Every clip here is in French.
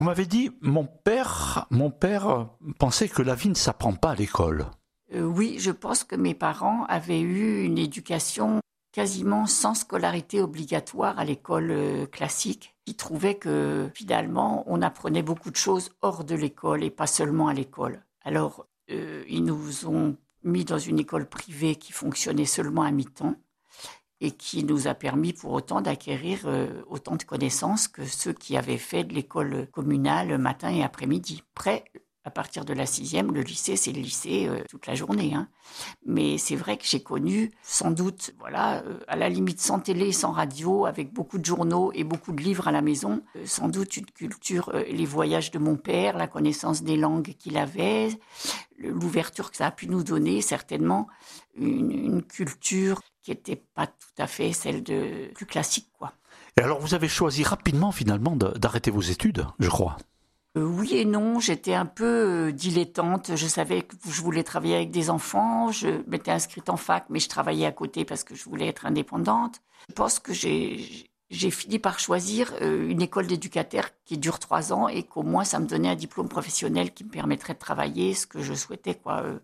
Vous m'avez dit, mon père pensait que la vie ne s'apprend pas à l'école. Oui, je pense que mes parents avaient eu une éducation quasiment sans scolarité obligatoire à l'école classique. Ils trouvaient que finalement, on apprenait beaucoup de choses hors de l'école et pas seulement à l'école. Alors, ils nous ont mis dans une école privée qui fonctionnait seulement à mi-temps et qui nous a permis pour autant d'acquérir autant de connaissances que ceux qui avaient fait de l'école communale matin et après-midi. Après, à partir de la 6e, le lycée, c'est le lycée toute la journée. Hein. Mais c'est vrai que j'ai connu, sans doute, à la limite sans télé, sans radio, avec beaucoup de journaux et beaucoup de livres à la maison, sans doute une culture, les voyages de mon père, la connaissance des langues qu'il avait, l'ouverture que ça a pu nous donner, certainement une culture qui n'était pas tout à fait celle de plus classique, quoi. Et alors vous avez choisi rapidement finalement d'arrêter vos études, je crois. Oui et non, j'étais un peu dilettante. Je savais que je voulais travailler avec des enfants. Je m'étais inscrite en fac, mais je travaillais à côté parce que je voulais être indépendante. Je pense que j'ai fini par choisir une école d'éducateur qui dure 3 ans et qu'au moins ça me donnait un diplôme professionnel qui me permettrait de travailler ce que je souhaitais,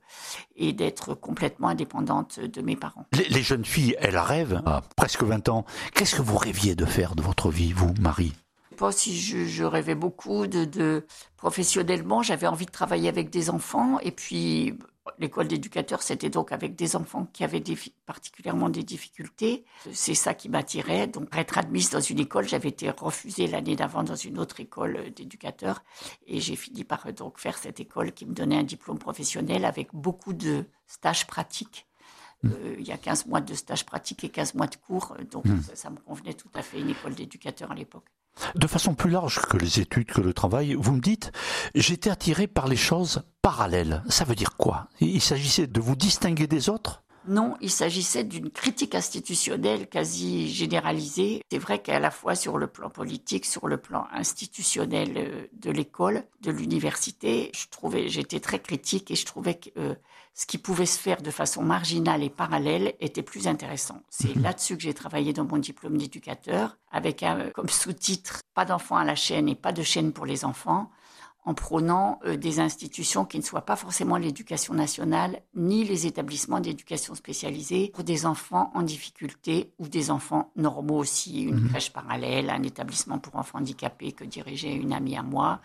et d'être complètement indépendante de mes parents. Les jeunes filles, elles rêvent à presque 20 ans. Qu'est-ce que vous rêviez de faire de votre vie, vous, Marie ? Pas si je rêvais beaucoup professionnellement, j'avais envie de travailler avec des enfants et puis l'école d'éducateur c'était donc avec des enfants qui avaient particulièrement des difficultés. C'est ça qui m'attirait. Donc pour être admise dans une école, j'avais été refusée l'année d'avant dans une autre école d'éducateur et j'ai fini par donc faire cette école qui me donnait un diplôme professionnel avec beaucoup de stages pratiques. Il y a 15 mois de stages pratiques et 15 mois de cours, donc ça me convenait tout à fait, une école d'éducateur à l'époque. De façon plus large que les études, que le travail, vous me dites, j'étais attiré par les choses parallèles. Ça veut dire quoi ? Il s'agissait de vous distinguer des autres ? Non, il s'agissait d'une critique institutionnelle quasi généralisée. C'est vrai qu'à la fois sur le plan politique, sur le plan institutionnel de l'école, de l'université, j'étais très critique et je trouvais que ce qui pouvait se faire de façon marginale et parallèle était plus intéressant. C'est là-dessus que j'ai travaillé dans mon diplôme d'éducateur, avec comme sous-titre « Pas d'enfants à la chaîne et pas de chaîne pour les enfants », en prônant des institutions qui ne soient pas forcément l'éducation nationale, ni les établissements d'éducation spécialisée pour des enfants en difficulté ou des enfants normaux aussi, une crèche parallèle, un établissement pour enfants handicapés que dirigeait une amie à moi.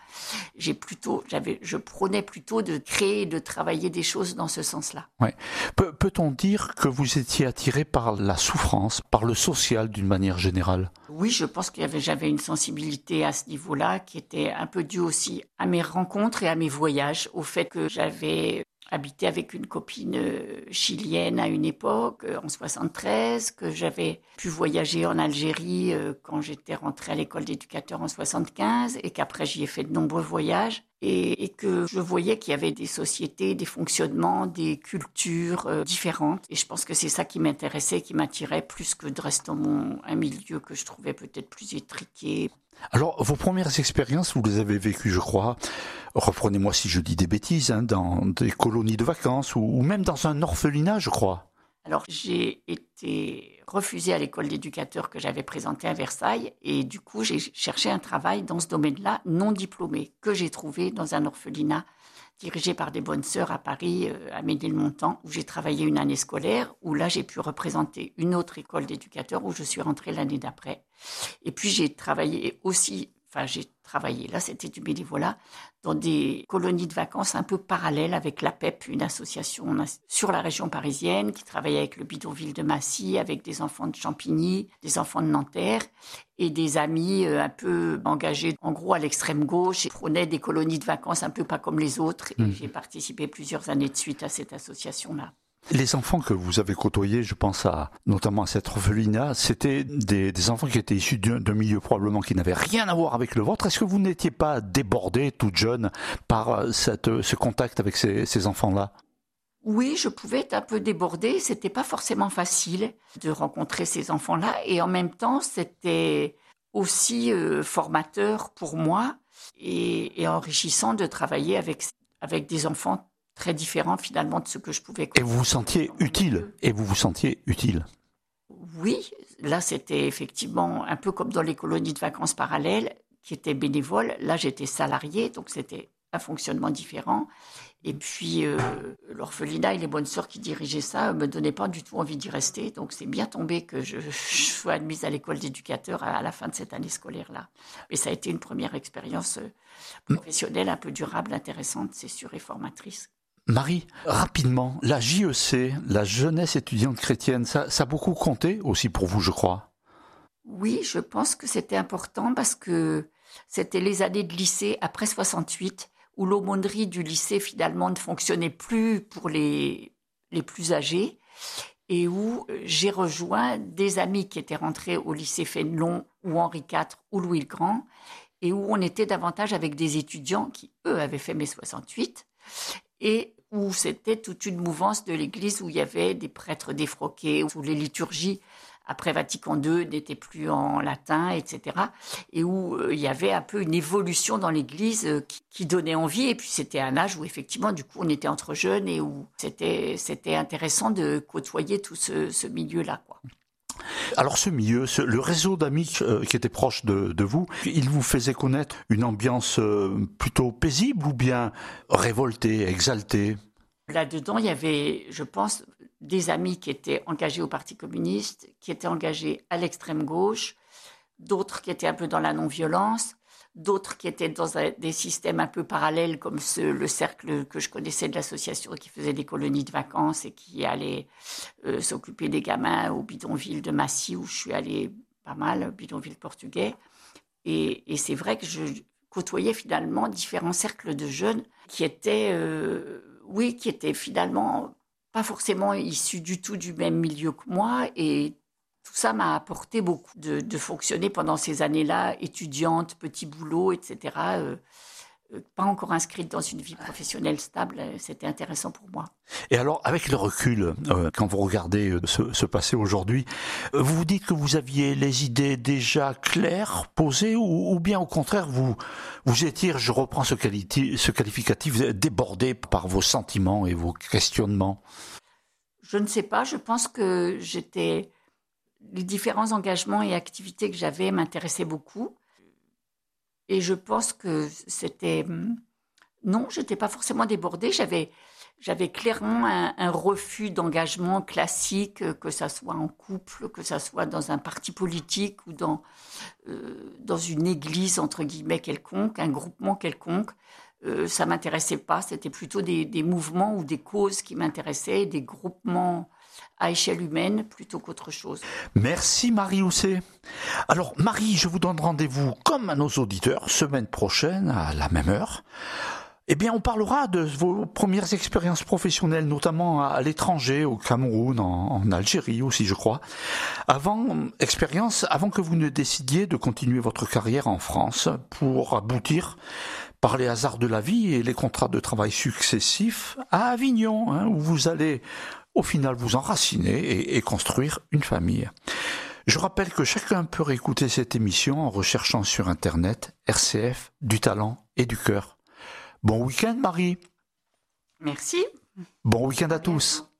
Je prônais plutôt de créer et de travailler des choses dans ce sens-là. Ouais. Peut-on dire que vous étiez attiré par la souffrance, par le social d'une manière générale ? Oui, je pense que j'avais une sensibilité à ce niveau-là qui était un peu due aussi à mes rencontres et à mes voyages, au fait que j'avais habité avec une copine chilienne à une époque, en 73, que j'avais pu voyager en Algérie quand j'étais rentrée à l'école d'éducateur en 75 et qu'après j'y ai fait de nombreux voyages et que je voyais qu'il y avait des sociétés, des fonctionnements, des cultures différentes. Et je pense que c'est ça qui m'intéressait, qui m'attirait plus que de rester dans un milieu que je trouvais peut-être plus étriqué. Alors, vos premières expériences, vous les avez vécues, je crois, reprenez-moi si je dis des bêtises, dans des colonies de vacances ou même dans un orphelinat, je crois. Alors, j'ai été refusée à l'école d'éducateur que j'avais présentée à Versailles et du coup, j'ai cherché un travail dans ce domaine-là, non diplômé, que j'ai trouvé dans un orphelinat dirigé par des bonnes sœurs à Paris, à Ménilmontant, où j'ai travaillé une année scolaire, où là, j'ai pu représenter une autre école d'éducateur où je suis rentrée l'année d'après. Et puis, j'ai travaillé, là, c'était du bénévolat, dans des colonies de vacances un peu parallèles avec l'APEP, une association sur la région parisienne qui travaillait avec le bidonville de Massy, avec des enfants de Champigny, des enfants de Nanterre et des amis un peu engagés, en gros, à l'extrême gauche, et prenaient des colonies de vacances un peu pas comme les autres. Et j'ai participé plusieurs années de suite à cette association-là. Les enfants que vous avez côtoyés, je pense notamment à cette orphelinat, c'était des enfants qui étaient issus d'un milieu probablement qui n'avait rien à voir avec le vôtre. Est-ce que vous n'étiez pas débordée, toute jeune, par ce contact avec ces enfants-là ? Oui, je pouvais être un peu débordée. C'était pas forcément facile de rencontrer ces enfants-là. Et en même temps, c'était aussi formateur pour moi et enrichissant de travailler avec des enfants très différent finalement de ce que je pouvais connaître. Et vous vous sentiez utile. Oui, là c'était effectivement un peu comme dans les colonies de vacances parallèles, qui étaient bénévoles. Là, j'étais salariée, donc c'était un fonctionnement différent. Et puis, l'orphelinat et les bonnes sœurs qui dirigeaient ça ne me donnaient pas du tout envie d'y rester. Donc, c'est bien tombé que je sois admise à l'école d'éducateur à la fin de cette année scolaire-là. Mais ça a été une première expérience professionnelle un peu durable, intéressante, c'est sûr, et formatrice. Marie, rapidement, la JEC, la jeunesse étudiante chrétienne, ça a beaucoup compté aussi pour vous, je crois. Oui, je pense que c'était important parce que c'était les années de lycée après 68 où l'aumônerie du lycée finalement ne fonctionnait plus pour les plus âgés et où j'ai rejoint des amis qui étaient rentrés au lycée Fénelon ou Henri IV ou Louis le Grand et où on était davantage avec des étudiants qui, eux, avaient fait mai 68 et où c'était toute une mouvance de l'Église où il y avait des prêtres défroqués, où les liturgies après Vatican II n'étaient plus en latin, etc. Et où il y avait un peu une évolution dans l'Église qui donnait envie. Et puis c'était un âge où effectivement, du coup, on était entre jeunes et où c'était intéressant de côtoyer tout ce milieu-là, quoi. Alors ce milieu, le réseau d'amis qui était proche de vous, il vous faisait connaître une ambiance plutôt paisible ou bien révoltée, exaltée? Là-dedans, il y avait, je pense, des amis qui étaient engagés au Parti communiste, qui étaient engagés à l'extrême gauche, d'autres qui étaient un peu dans la non-violence, d'autres qui étaient dans des systèmes un peu parallèles comme le cercle que je connaissais de l'association qui faisait des colonies de vacances et qui allait s'occuper des gamins au bidonville de Massy où je suis allée pas mal, bidonville portugais. Et c'est vrai que je côtoyais finalement différents cercles de jeunes qui étaient finalement pas forcément issus du tout du même milieu que moi. Et tout ça m'a apporté beaucoup de fonctionner pendant ces années-là, étudiante, petit boulot, etc. Pas encore inscrite dans une vie professionnelle stable, c'était intéressant pour moi. Et alors, avec le recul, quand vous regardez ce passé aujourd'hui, vous vous dites que vous aviez les idées déjà claires, posées, ou bien au contraire, vous étiez, je reprends ce qualificatif, débordé par vos sentiments et vos questionnements? Je ne sais pas, je pense que les différents engagements et activités que j'avais m'intéressaient beaucoup. Et je pense que non, j'étais pas forcément débordée. J'avais clairement un refus d'engagement classique, que ça soit en couple, que ça soit dans un parti politique ou dans une église, entre guillemets, quelconque, un groupement quelconque. Ça m'intéressait pas. C'était plutôt des mouvements ou des causes qui m'intéressaient, des groupements à échelle humaine plutôt qu'autre chose. Merci Marie Housset. Alors Marie, je vous donne rendez-vous comme à nos auditeurs semaine prochaine à la même heure. Eh bien, on parlera de vos premières expériences professionnelles, notamment à l'étranger, au Cameroun, en Algérie aussi, je crois. Avant que vous ne décidiez de continuer votre carrière en France pour aboutir, par les hasards de la vie et les contrats de travail successifs, à Avignon, où vous allez au final vous enraciner et construire une famille. Je rappelle que chacun peut réécouter cette émission en recherchant sur Internet RCF, du talent et du cœur. Bon week-end Marie. Merci. Bon week-end à tous.